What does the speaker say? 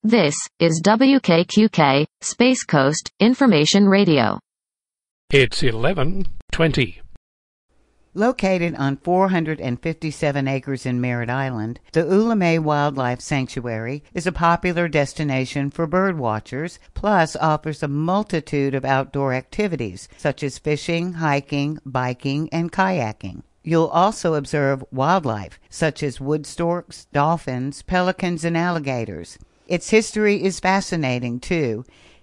This is WKQK, Space Coast, Information Radio. It's 11:20. Located on 457 acres in Merritt Island, the Oulamé Wildlife Sanctuary is a popular destination for bird watchers, plus offers a multitude of outdoor activities such as fishing, hiking, biking, and kayaking. You'll also observe wildlife such as wood storks, dolphins, pelicans, and alligators. Its history is fascinating, too.